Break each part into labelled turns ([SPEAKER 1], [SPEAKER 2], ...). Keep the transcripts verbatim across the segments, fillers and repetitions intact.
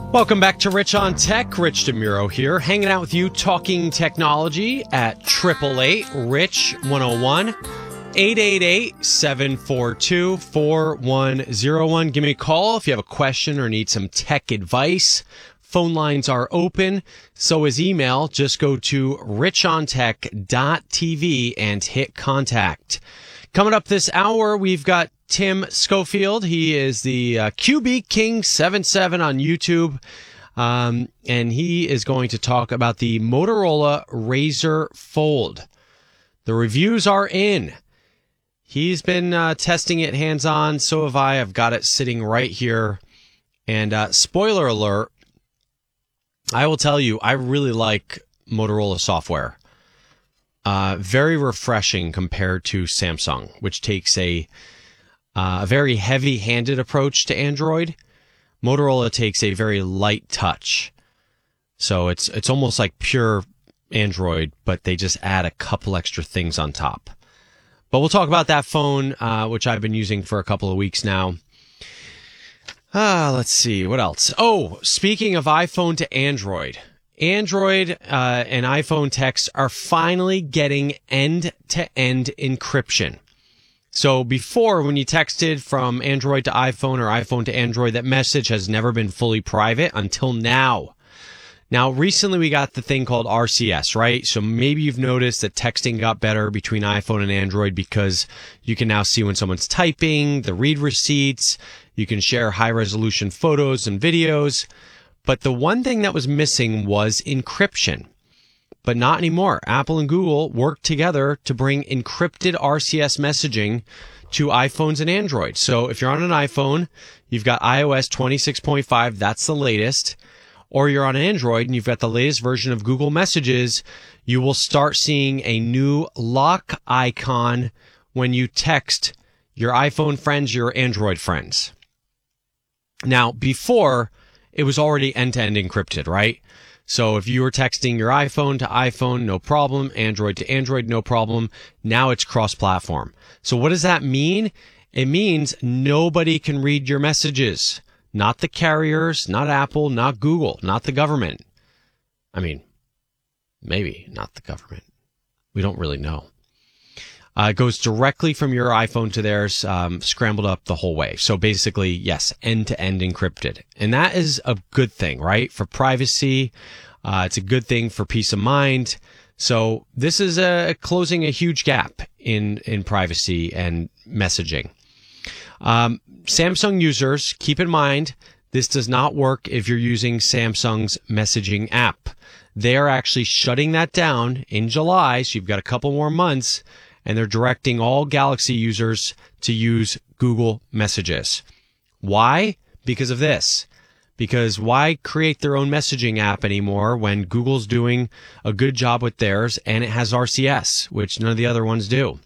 [SPEAKER 1] Welcome back to Rich on Tech. Rich DeMuro here, hanging out with you, talking technology at triple eight Rich one oh one, eight eight eight, seven four two, four one oh one. Give me a call if you have a question or need some tech advice. Phone lines are open. So is email. Just go to rich on tech dot t v and hit contact. Coming up this hour, we've got Tim Schofield. He is the uh, Q B King seventy-seven on YouTube, um, and he is going to talk about the Motorola Razr Fold. The reviews are in. He's been uh, testing it hands-on. So have I. I've got it sitting right here. And uh, spoiler alert, I will tell you, I really like Motorola software. Uh, very refreshing compared to Samsung, which takes a Uh, a very heavy-handed approach to Android. Motorola takes a very light touch. So it's it's almost like pure Android, but they just add a couple extra things on top. But we'll talk about that phone, uh, which I've been using for a couple of weeks now. Ah, let's see. What else? Oh, speaking of iPhone to Android. Android uh, and iPhone texts are finally getting end-to-end encryption. So before, when you texted from Android to iPhone or iPhone to Android, that message has never been fully private until now. Now, recently we got the thing called R C S, right? So maybe you've noticed that texting got better between iPhone and Android because you can now see when someone's typing, the read receipts, you can share high-resolution photos and videos. But the one thing that was missing was encryption. But not anymore. Apple and Google worked together to bring encrypted R C S messaging to iPhones and Android. So if you're on an iPhone, you've got i O S twenty-six point five, that's the latest. Or you're on Android and you've got the latest version of Google Messages, you will start seeing a new lock icon when you text your iPhone friends, your Android friends. Now, before, it was already end-to-end encrypted, right? So if you were texting your iPhone to iPhone, no problem. Android to Android, no problem. Now it's cross-platform. So what does that mean? It means nobody can read your messages. Not the carriers, not Apple, not Google, not the government. I mean, maybe not the government. We don't really know. Uh, it goes directly from your iPhone to theirs, um, scrambled up the whole way. So basically, yes, end-to-end encrypted. And that is a good thing, right? For privacy, uh, it's a good thing for peace of mind. So this is a, closing a huge gap in, in privacy and messaging. Um, Samsung users, keep in mind, this does not work if you're using Samsung's messaging app. They are actually shutting that down in July, so you've got a couple more months, and they're directing all Galaxy users to use Google Messages. Why? Because of this. Because why create their own messaging app anymore when Google's doing a good job with theirs and it has R C S, which none of the other ones do.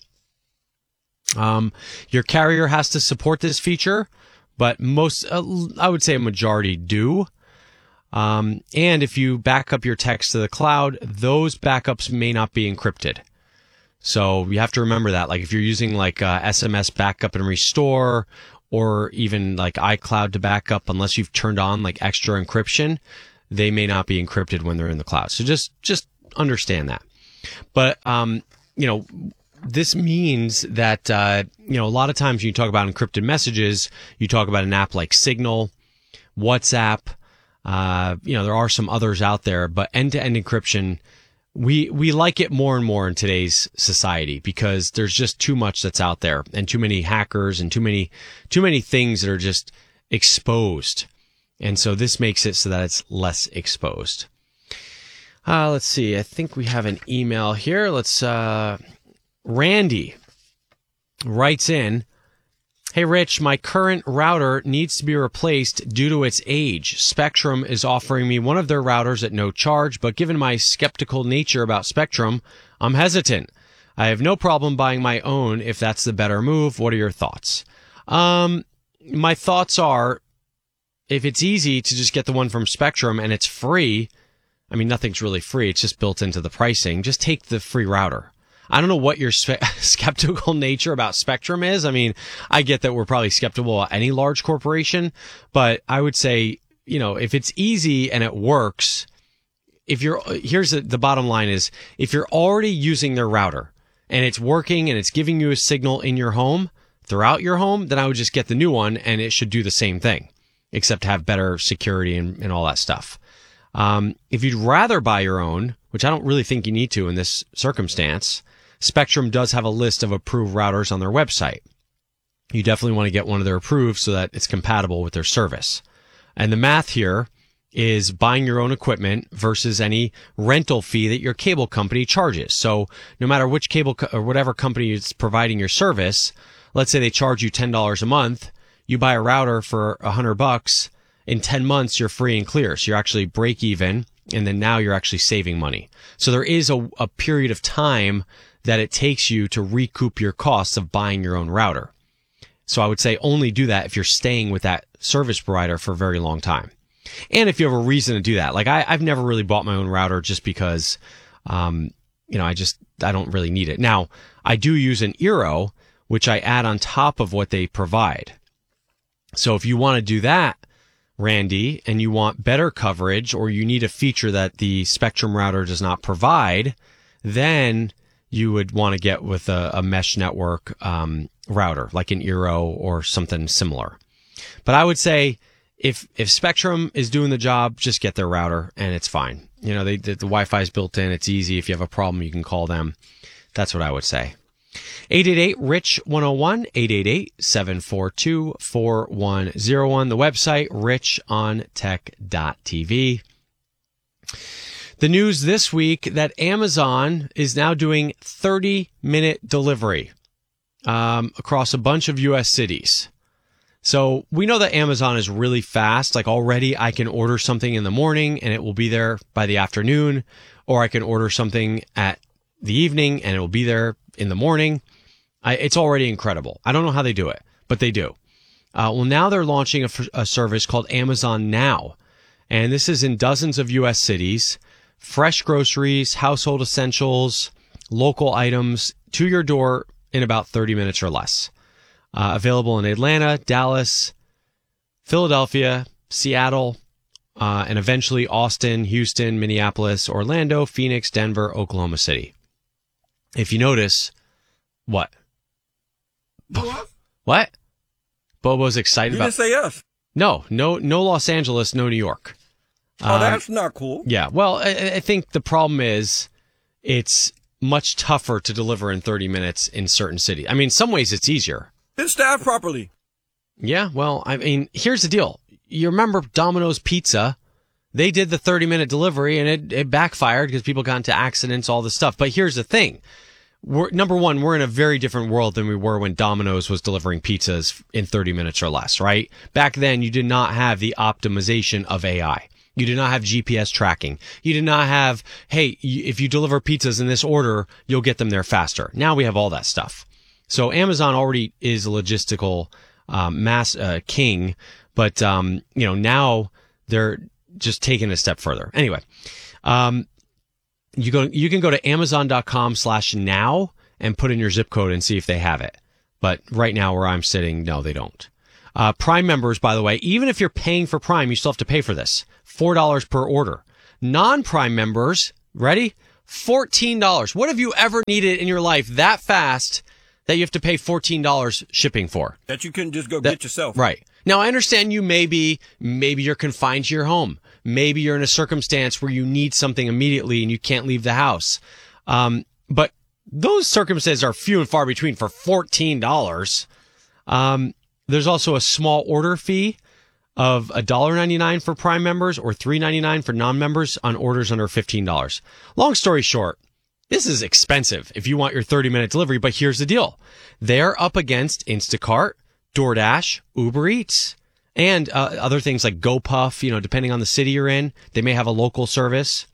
[SPEAKER 1] Um, your carrier has to support this feature, but most, uh, I would say a majority do. Um, and if you back up your text to the cloud, those backups may not be encrypted. So you have to remember that. Like if you're using like uh, S M S backup and restore, or even like iCloud to backup, unless you've turned on like extra encryption, they may not be encrypted when they're in the cloud. So just just understand that. But um, you know, this means that uh, you know a lot of times when you talk about encrypted messages, you talk about an app like Signal, WhatsApp. Uh, you know, there are some others out there, but end-to-end encryption. We we like it more and more in today's society because there's just too much that's out there and too many hackers and too many too many things that are just exposed. And so this makes it so that it's less exposed. Uh, let's see. I think we have an email here. Let's uh, Randy writes in, "Hey Rich, my current router needs to be replaced due to its age. Spectrum is offering me one of their routers at no charge, but given my skeptical nature about Spectrum, I'm hesitant. I have no problem buying my own if that's the better move. What are your thoughts?" Um, my thoughts are, if it's easy to just get the one from Spectrum and it's free, I mean, nothing's really free. It's just built into the pricing. Just take the free router. I don't know what your spe- skeptical nature about Spectrum is. I mean, I get that we're probably skeptical of any large corporation, but I would say you know, if it's easy and it works, if you're, here's the, the bottom line is, if you're already using their router and it's working and it's giving you a signal in your home, throughout your home, then I would just get the new one and it should do the same thing, except have better security and, and all that stuff. Um, if you'd rather buy your own, which I don't really think you need to in this circumstance, Spectrum does have a list of approved routers on their website. You definitely want to get one of their approved so that it's compatible with their service. And the math here is buying your own equipment versus any rental fee that your cable company charges. So no matter which cable co- or whatever company is providing your service, let's say they charge you ten dollars a month, you buy a router for a hundred bucks, in ten months, you're free and clear. So you're actually break even, and then now you're actually saving money. So there is a, a period of time that it takes you to recoup your costs of buying your own router. So I would say only do that if you're staying with that service provider for a very long time. And if you have a reason to do that. Like I, I've never really bought my own router just because, um, you know, I just, I don't really need it. Now, I do use an Eero, which I add on top of what they provide. So if you want to do that, Randy, and you want better coverage or you need a feature that the Spectrum router does not provide, then you would want to get with a, a mesh network um, router like an Eero or something similar. But I would say if if Spectrum is doing the job, just get their router and it's fine. You know, they, the, the Wi-Fi is built in. It's easy. If you have a problem, you can call them. That's what I would say. eight eight eight, R I C H, one oh one, eight eight eight, seven four two, four one oh one. The website, rich on tech dot t v. The news this week that Amazon is now doing thirty minute delivery um, across a bunch of U S cities. So we know that Amazon is really fast. Like already I can order something in the morning and it will be there by the afternoon, or I can order something at the evening and it will be there in the morning. I, it's already incredible. I don't know how they do it, but they do. Uh, well, now they're launching a, a service called Amazon Now. And this is in dozens of U S cities. Fresh groceries, household essentials, local items to your door in about thirty minutes or less. Uh, available in Atlanta, Dallas, Philadelphia, Seattle, uh, and eventually Austin, Houston, Minneapolis, Orlando, Phoenix, Denver, Oklahoma City. If you notice, what? What? Bobo's excited
[SPEAKER 2] you
[SPEAKER 1] about.
[SPEAKER 2] You didn't say us.
[SPEAKER 1] No, no, no Los Angeles, no New York.
[SPEAKER 2] Oh,
[SPEAKER 1] um,
[SPEAKER 2] that's not cool.
[SPEAKER 1] Yeah, well, I, I think the problem is it's much tougher to deliver in thirty minutes in certain cities. I mean, in some ways it's easier.
[SPEAKER 2] It's staffed properly.
[SPEAKER 1] Yeah, well, I mean, here's the deal. You remember Domino's Pizza? They did the thirty minute delivery and it, it backfired because people got into accidents, all this stuff. But here's the thing. We're, number one, we're in a very different world than we were when Domino's was delivering pizzas in thirty minutes or less, right? Back then, you did not have the optimization of A I. You did not have G P S tracking. You did not have, hey, if you deliver pizzas in this order, you'll get them there faster. Now we have all that stuff. So Amazon already is a logistical um, mass uh, king, but um, you know now they're just taking it a step further. Anyway, um, you go you can go to amazon dot com slash now and put in your zip code and see if they have it. But right now where I'm sitting, no, they don't. Uh, Prime members, by the way, even if you're paying for Prime, you still have to pay for this. four dollars per order. Non-Prime members, ready? fourteen dollars. What have you ever needed in your life that fast that you have to pay fourteen dollars shipping for?
[SPEAKER 2] That you couldn't just go
[SPEAKER 1] that,
[SPEAKER 2] get yourself.
[SPEAKER 1] Right. Now, I understand you maybe, maybe you're confined to your home. Maybe you're in a circumstance where you need something immediately and you can't leave the house. Um, but those circumstances are few and far between for fourteen dollars. Um, there's also a small order fee of one dollar ninety-nine for Prime members or three dollars ninety-nine for non-members on orders under fifteen dollars. Long story short, this is expensive if you want your thirty minute delivery, but here's the deal. They're up against Instacart, DoorDash, Uber Eats, and uh, other things like GoPuff, you know, depending on the city you're in. They may have a local service,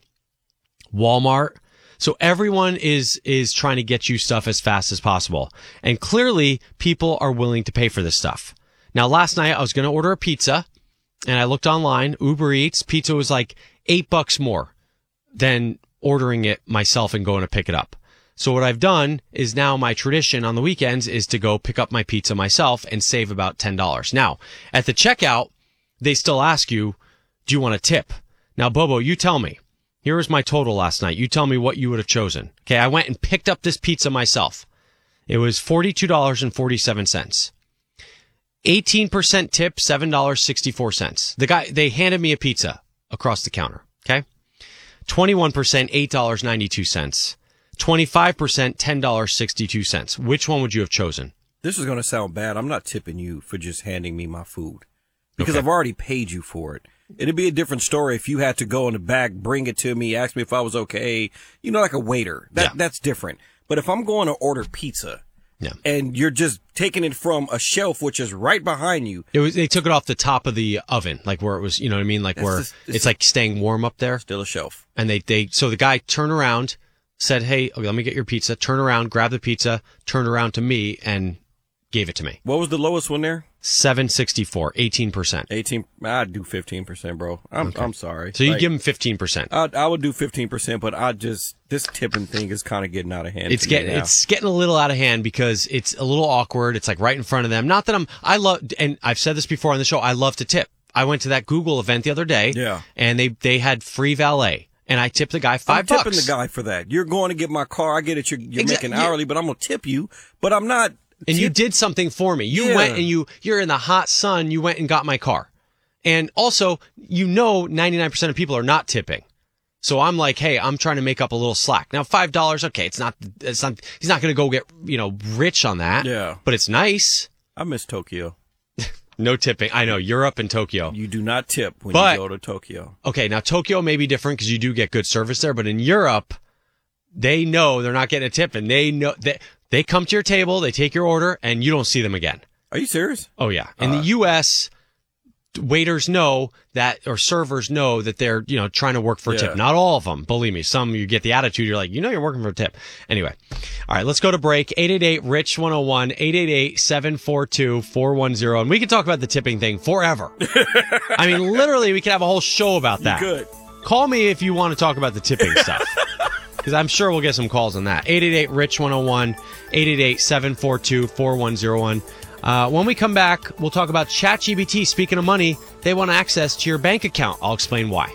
[SPEAKER 1] Walmart. So everyone is is trying to get you stuff as fast as possible. And clearly, people are willing to pay for this stuff. Now, last night, I was going to order a pizza, and I looked online. Uber Eats, pizza was like eight bucks more than ordering it myself and going to pick it up. So what I've done is now my tradition on the weekends is to go pick up my pizza myself and save about ten dollars. Now, at the checkout, they still ask you, do you want to tip? Now, Bobo, you tell me. Here was my total last night. You tell me what you would have chosen. Okay, I went and picked up this pizza myself. It was forty-two dollars and forty-seven cents. eighteen percent tip, seven dollars and sixty-four cents. The guy, they handed me a pizza across the counter. Okay. twenty-one percent, eight dollars and ninety-two cents. twenty-five percent, ten dollars and sixty-two cents. Which one would you have chosen?
[SPEAKER 2] This is going to sound bad. I'm not tipping you for just handing me my food because
[SPEAKER 1] Okay.
[SPEAKER 2] I've already paid you for it. It'd be a different story if you had to go in the back, bring it to me, ask me if I was okay. You know, like a waiter. That
[SPEAKER 1] Yeah.
[SPEAKER 2] That's different. But if I'm going to order pizza
[SPEAKER 1] Yeah.
[SPEAKER 2] and you're just taking it from a shelf, which is right behind you.
[SPEAKER 1] It was, they took it off the top of the oven, like where it was, you know what I mean? Like
[SPEAKER 2] It's
[SPEAKER 1] where
[SPEAKER 2] just- it's-
[SPEAKER 1] it's like staying warm up there.
[SPEAKER 2] Still a shelf.
[SPEAKER 1] And they, they, so the guy turned around, said, hey, okay, let me get your pizza, turn around, grab the pizza, turned around to me and gave it to me.
[SPEAKER 2] What was the lowest one there?
[SPEAKER 1] seven sixty-four, eighteen percent.
[SPEAKER 2] eighteen. I'd do fifteen percent, bro. I'm,
[SPEAKER 1] Okay.
[SPEAKER 2] I'm sorry.
[SPEAKER 1] So you
[SPEAKER 2] Like,
[SPEAKER 1] give him fifteen percent.
[SPEAKER 2] I, I would do fifteen percent, but I just, this tipping thing is kind of getting out of hand.
[SPEAKER 1] It's
[SPEAKER 2] to me
[SPEAKER 1] getting
[SPEAKER 2] now.
[SPEAKER 1] it's getting a little out of hand because it's a little awkward. It's like right in front of them. Not that I'm I love and I've said this before on the show. I love to tip. I went to that Google event the other day.
[SPEAKER 2] Yeah.
[SPEAKER 1] And they they had free valet, and I tipped the guy five
[SPEAKER 2] I'm tipping
[SPEAKER 1] bucks.
[SPEAKER 2] the guy for that. You're going to get my car. I get it. You're, you're
[SPEAKER 1] Exa-
[SPEAKER 2] making
[SPEAKER 1] yeah.
[SPEAKER 2] hourly, but I'm going to tip you. But I'm not.
[SPEAKER 1] And you
[SPEAKER 2] tip-
[SPEAKER 1] did something for me. You
[SPEAKER 2] Yeah.
[SPEAKER 1] went and you you're in the hot sun. You went and got my car, and also you know ninety-nine percent of people are not tipping. So I'm like, hey, I'm trying to make up a little slack. Now five dollars, okay, it's not. It's not. He's not going to go get you know rich on that.
[SPEAKER 2] Yeah.
[SPEAKER 1] But it's nice.
[SPEAKER 2] I miss Tokyo.
[SPEAKER 1] No tipping. I know Europe and Tokyo.
[SPEAKER 2] You do not tip when
[SPEAKER 1] But-
[SPEAKER 2] you go to Tokyo.
[SPEAKER 1] Okay, now Tokyo may be different because you do get good service there, but in Europe, they know they're not getting a tip, and they know they they come to your table, they take your order, and you don't see them again.
[SPEAKER 2] Are you serious?
[SPEAKER 1] Oh yeah, in
[SPEAKER 2] Uh,
[SPEAKER 1] the U S, waiters know that, or servers know that they're you know trying to work for a
[SPEAKER 2] Yeah.
[SPEAKER 1] tip. Not all of them, believe me. Some you get the attitude, you're like, you know, you're working for a tip. Anyway, all right, let's go to break. eight eight eight, rich one oh one, eight eight eight, seven four two, four one zero, and we can talk about the tipping thing forever. I mean, literally, we could have a whole show about that.
[SPEAKER 2] Good.
[SPEAKER 1] Call me if you want to talk about the tipping stuff. Because I'm sure we'll get some calls on that. eight eight eight, rich one oh one, eight eight eight, seven four two, four one zero one. Uh, when we come back, we'll talk about ChatGPT. Speaking of money, they want access to your bank account. I'll explain why.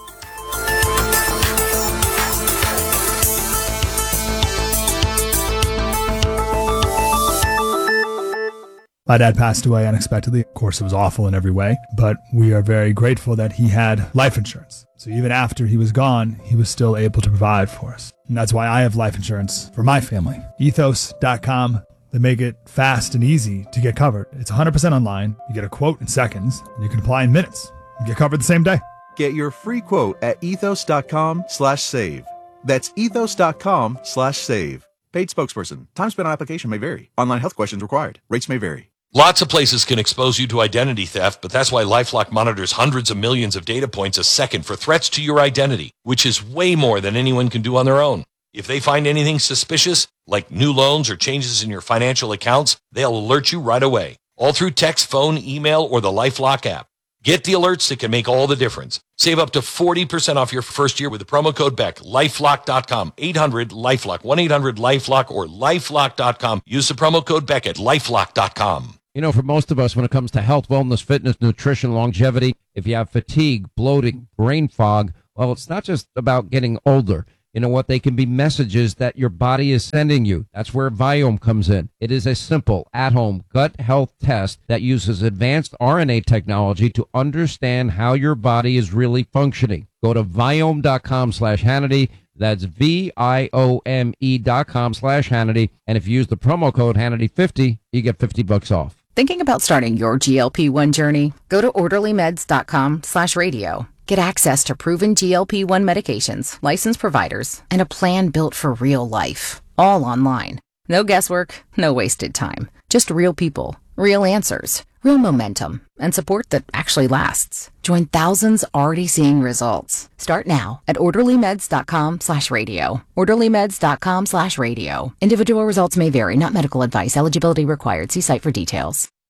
[SPEAKER 3] My dad passed away unexpectedly. Of course, it was awful in every way, but we are very grateful that he had life insurance. So even after he was gone, he was still able to provide for us. And that's why I have life insurance for my family. ethos dot com. They make it fast and easy to get covered. It's one hundred percent online. You get a quote in seconds, and you can apply in minutes. You get covered the same day.
[SPEAKER 4] Get your free quote at ethos dot com slash save. That's ethos dot com slash save. Paid spokesperson. Time spent on application may vary. Online health questions required. Rates may vary.
[SPEAKER 5] Lots of places can expose you to identity theft, but that's why LifeLock monitors hundreds of millions of data points a second for threats to your identity, which is way more than anyone can do on their own. If they find anything suspicious, like new loans or changes in your financial accounts, they'll alert you right away, all through text, phone, email, or the LifeLock app. Get the alerts that can make all the difference. Save up to forty percent off your first year with the promo code Beck. LifeLock dot com, eight hundred LifeLock, one eight hundred LifeLock, or LifeLock dot com. Use the promo code Beck at LifeLock dot com.
[SPEAKER 6] You know, for most of us, when it comes to health, wellness, fitness, nutrition, longevity, if you have fatigue, bloating, brain fog, well, it's not just about getting older. You know what? They can be messages that your body is sending you. That's where Viome comes in. It is a simple, at-home gut health test that uses advanced R N A technology to understand how your body is really functioning. Go to Viome dot com slash Hannity. That's V I O M E dot com slash Hannity. And if you use the promo code Hannity fifty, you get fifty bucks off.
[SPEAKER 7] Thinking about starting your G L P one journey? Go to orderly meds dot com slash radio. Get access to proven G L P one medications, licensed providers, and a plan built for real life. All online. No guesswork, no wasted time. Just real people, real answers, real momentum, and support that actually lasts. Join thousands already seeing results. Start now at orderly meds dot com slash radio. orderly meds dot com slash radio. Individual results may vary, not medical advice. Eligibility required. See site for details.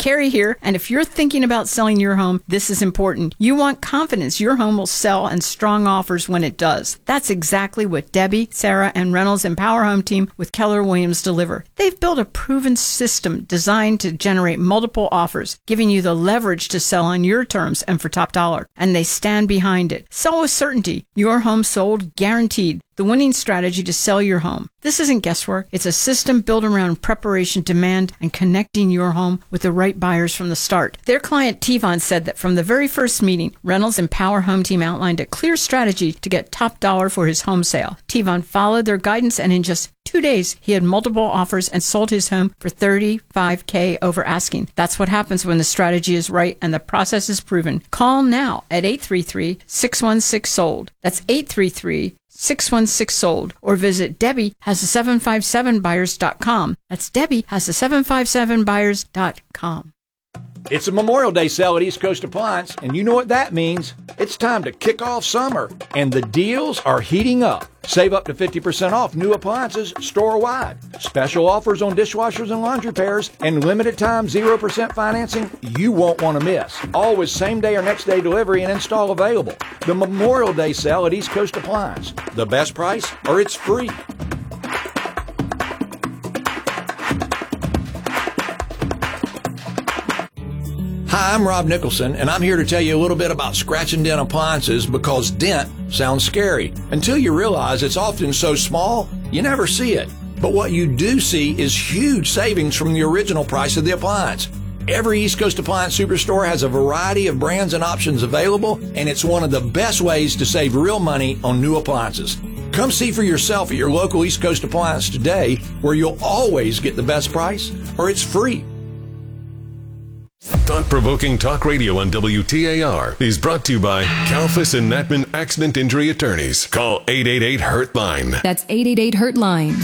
[SPEAKER 8] Carrie here, and if you're thinking about selling your home, this is important. You want confidence your home will sell and strong offers when it does. That's exactly what Debbie, Sarah, and Reynolds Empower Home Team with Keller Williams deliver. They've built a proven system designed to generate multiple offers, giving you the leverage to sell on your terms and for top dollar. And they stand behind it. Sell with certainty. Your home sold guaranteed. The winning strategy to sell your home. This isn't guesswork. It's a system built around preparation, demand, and connecting your home with the right buyers from the start. Their client Tivon said that from the very first meeting, Reynolds Empower Home Team outlined a clear strategy to get top dollar for his home sale. Tivon followed their guidance, and in just two days, he had multiple offers and sold his home for thirty-five thousand dollars over asking. That's what happens when the strategy is right and the process is proven. Call now at eight three three, six one six, sold. That's eight three three, six one six, sold, or visit Debbie has the seven five seven buyers dot com. That's Debbie has the seven five seven buyers dot com.
[SPEAKER 9] It's a Memorial Day sale at East Coast Appliance, and you know what that means. It's time to kick off summer, and the deals are heating up. Save up to fifty percent off new appliances store-wide. Special offers on dishwashers and laundry pairs, and limited time zero percent financing you won't want to miss. Always same-day or next-day delivery and install available. The Memorial Day sale at East Coast Appliance. The best price, or it's free. Hi, I'm Rob Nicholson, and I'm here to tell you a little bit about scratch and dent appliances because dent sounds scary until you realize it's often so small you never see it. But what you do see is huge savings from the original price of the appliance. Every East Coast Appliance Superstore has a variety of brands and options available, and it's one of the best ways to save real money on new appliances. Come see for yourself at your local East Coast Appliance today, where you'll always get the best price, or it's free.
[SPEAKER 10] Thought-provoking talk radio on W T A R is brought to you by Kalfas and Natman Accident Injury Attorneys. Call eight eight eight, hurt line.
[SPEAKER 11] That's eight eight eight, hurt line.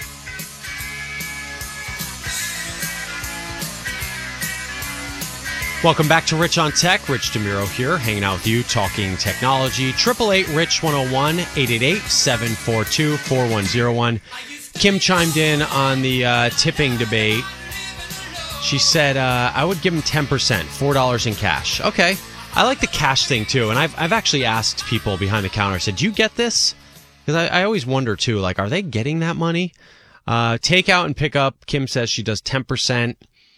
[SPEAKER 1] Welcome back to Rich on Tech. Rich DeMuro here, hanging out with you, talking technology. eight eight eight, rich one oh one, eight eight eight, seven four two, four one oh one. Kim chimed in on the uh, tipping debate. She said, uh, I would give him ten percent, four dollars in cash. Okay. I like the cash thing, too. And I've I've actually asked people behind the counter, I said, do you get this? Because I, I always wonder, too, like, are they getting that money? Uh, takeout and pickup, Kim says she does ten percent.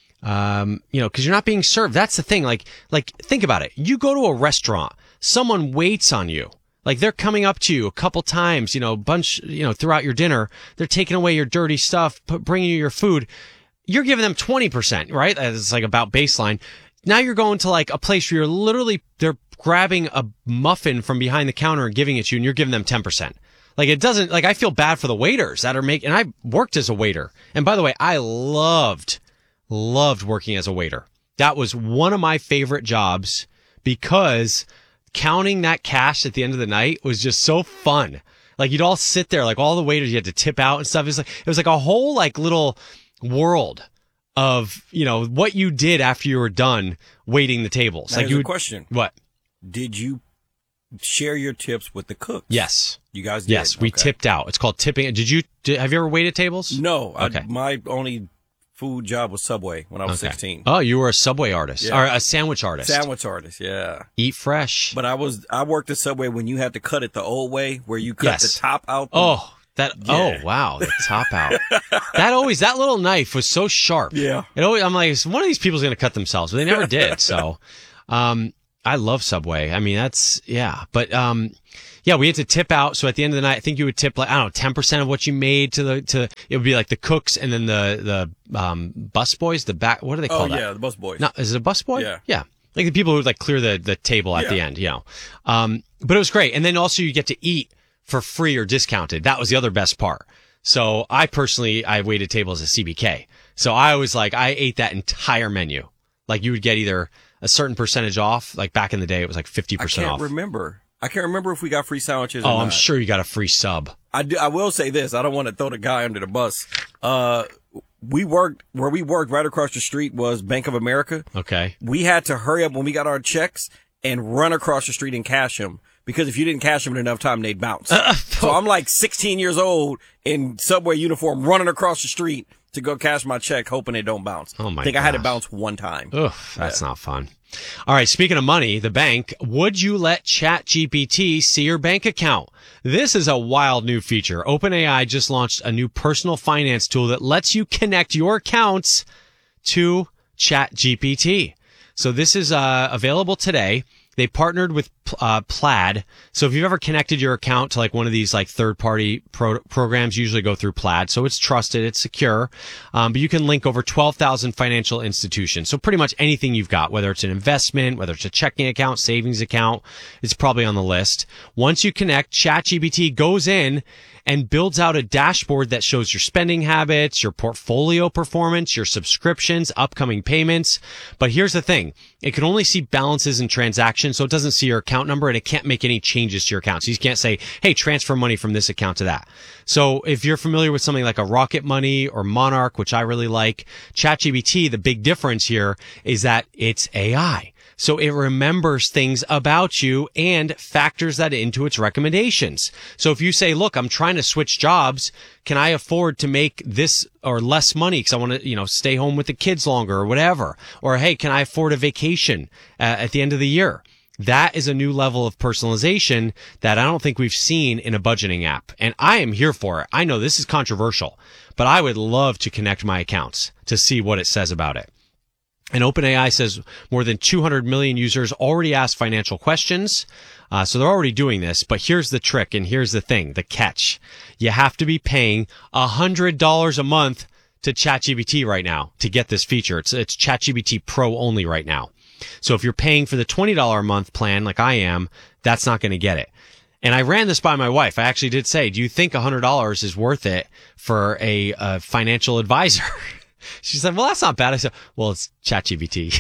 [SPEAKER 1] Um, you know, because you're not being served. That's the thing. Like, like, think about it. You go to a restaurant, someone waits on you. Like, they're coming up to you a couple times, you know, bunch, you know, throughout your dinner. They're taking away your dirty stuff, put, bringing you your food. You're giving them twenty percent, right? That's like about baseline. Now you're going to like a place where you're literally, they're grabbing a muffin from behind the counter and giving it to you, and you're giving them ten percent. Like, it doesn't, like, I feel bad for the waiters that are making, and I worked as a waiter. And by the way, I loved, loved working as a waiter. That was one of my favorite jobs because counting that cash at the end of the night was just so fun. Like, you'd all sit there, like all the waiters, you had to tip out and stuff. It was like, it was like a whole like little world of, you know, what you did after you were done waiting the tables.
[SPEAKER 2] Now,
[SPEAKER 1] like, you
[SPEAKER 2] a
[SPEAKER 1] would,
[SPEAKER 2] question.
[SPEAKER 1] What?
[SPEAKER 2] Did you share your tips with the cooks?
[SPEAKER 1] Yes.
[SPEAKER 2] You guys did?
[SPEAKER 1] Yes, we
[SPEAKER 2] Okay.
[SPEAKER 1] tipped out. It's called tipping. Did you, did, have you ever waited tables?
[SPEAKER 2] No.
[SPEAKER 1] Okay.
[SPEAKER 2] I, my only food job was Subway when I was
[SPEAKER 1] Okay.
[SPEAKER 2] sixteen.
[SPEAKER 1] Oh, you were a Subway artist.
[SPEAKER 2] Yeah.
[SPEAKER 1] Or a sandwich artist.
[SPEAKER 2] Sandwich artist, yeah.
[SPEAKER 1] Eat fresh.
[SPEAKER 2] But I was I worked at Subway when you had to cut it the old way, where you cut
[SPEAKER 1] Yes.
[SPEAKER 2] the top out.
[SPEAKER 1] Oh, that,
[SPEAKER 2] Yeah.
[SPEAKER 1] oh, wow. The top out. That always, that little knife was so sharp.
[SPEAKER 2] Yeah.
[SPEAKER 1] It always, I'm like, one of these people's going to cut themselves, but they never did. So, um, I love Subway. I mean, that's, yeah. But, um, yeah, we had to tip out. So at the end of the night, I think you would tip like, I don't know, ten percent of what you made to the, to, it would be like the cooks and then the, the, um, bus boys, the back, what do they call
[SPEAKER 2] Oh
[SPEAKER 1] that?
[SPEAKER 2] yeah, the bus boys.
[SPEAKER 1] No, is it a bus boy?
[SPEAKER 2] Yeah.
[SPEAKER 1] Yeah. Like the people who would like clear the, the table at
[SPEAKER 2] Yeah.
[SPEAKER 1] the end, you know. Um, but it was great. And then also you get to eat for free or discounted. That was the other best part. So I personally, I waited tables at C B K. So I was like, I ate that entire menu. Like you would get either a certain percentage off. Like back in the day, it was like fifty
[SPEAKER 2] I
[SPEAKER 1] percent
[SPEAKER 2] can't
[SPEAKER 1] off.
[SPEAKER 2] remember. I can't remember if we got free sandwiches.
[SPEAKER 1] Oh,
[SPEAKER 2] or
[SPEAKER 1] I'm
[SPEAKER 2] not.
[SPEAKER 1] sure you got a free sub.
[SPEAKER 2] I do, I will say this. I don't want to throw the guy under the bus. Uh, we worked where we worked right across the street was Bank of America.
[SPEAKER 1] Okay.
[SPEAKER 2] We had to hurry up when we got our checks and run across the street and cash them, because if you didn't cash them in enough time, they'd bounce. So I'm like sixteen years old in Subway uniform running across the street to go cash my check, hoping it don't bounce.
[SPEAKER 1] Oh my!
[SPEAKER 2] I think
[SPEAKER 1] gosh.
[SPEAKER 2] I had it bounce one time.
[SPEAKER 1] Ugh, that's yeah. not fun. All right, speaking of money, the bank, would you let ChatGPT see your bank account? This is a wild new feature. OpenAI just launched a new personal finance tool that lets you connect your accounts to ChatGPT. So this is uh, available today. They partnered with uh, Plaid. So if you've ever connected your account to like one of these like third-party pro- programs, usually go through Plaid. So it's trusted, it's secure. Um, but you can link over twelve thousand financial institutions. So pretty much anything you've got, whether it's an investment, whether it's a checking account, savings account, it's probably on the list. Once you connect, ChatGPT goes in and builds out a dashboard that shows your spending habits, your portfolio performance, your subscriptions, upcoming payments. But here's the thing. It can only see balances and transactions, so it doesn't see your account number, and it can't make any changes to your account. So you can't say, hey, transfer money from this account to that. So if you're familiar with something like a Rocket Money or Monarch, which I really like, ChatGPT, the big difference here is that it's A I. So it remembers things about you and factors that into its recommendations. So if you say, look, I'm trying to switch jobs, can I afford to make this or less money because I want to, you know, stay home with the kids longer or whatever? Or, hey, can I afford a vacation uh, at the end of the year? That is a new level of personalization that I don't think we've seen in a budgeting app. And I am here for it. I know this is controversial, but I would love to connect my accounts to see what it says about it. And OpenAI says more than two hundred million users already ask financial questions. Uh, so they're already doing this. But here's the trick, and here's the thing, the catch. You have to be paying one hundred dollars a month to ChatGPT right now to get this feature. It's, it's ChatGPT Pro only right now. So if you're paying for the twenty dollars a month plan like I am, that's not going to get it. And I ran this by my wife. I actually did say, do you think one hundred dollars is worth it for a, a financial advisor? She said, well, that's not bad. I said, well, it's ChatGPT.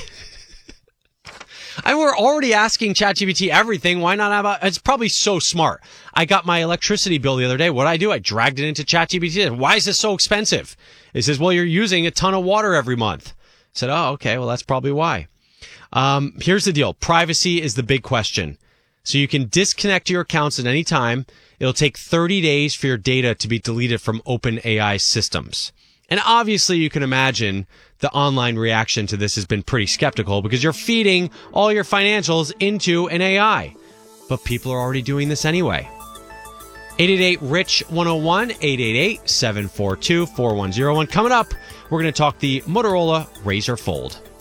[SPEAKER 1] I we're already asking ChatGPT everything. Why not have a, it's probably so smart. I got my electricity bill the other day. What did I do? I dragged it into ChatGPT. Why is this so expensive? It says, well, you're using a ton of water every month. I said, oh, okay. Well, that's probably why. Um, here's the deal. Privacy is the big question. So you can disconnect your accounts at any time. It'll take thirty days for your data to be deleted from OpenAI systems. And obviously you can imagine the online reaction to this has been pretty skeptical because you're feeding all your financials into an A I. But people are already doing this anyway. eight eight eight, R I C H, one oh one, eight eight eight, seven four two, four one oh one. Coming up, we're going to talk the Motorola Razr Fold.